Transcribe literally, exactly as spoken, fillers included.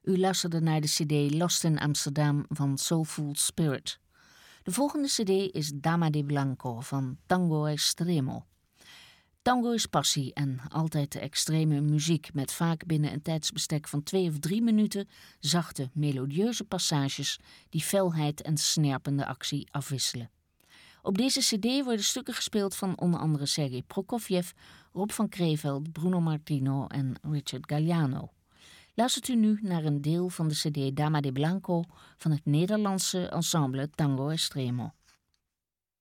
U luisterde naar de cd Lost in Amsterdam van Soulful Spirit. De volgende cd is Dama de Blanco van Tango Extremo. Tango is passie en altijd de extreme muziek met vaak binnen een tijdsbestek van twee of drie minuten zachte, melodieuze passages die felheid en snerpende actie afwisselen. Op deze cd worden stukken gespeeld van onder andere Sergei Prokofjev, Rob van Kreveld, Bruno Martino en Richard Galliano. Luistert u nu naar een deel van de cd Dama de Blanco van het Nederlandse ensemble Tango Extremo.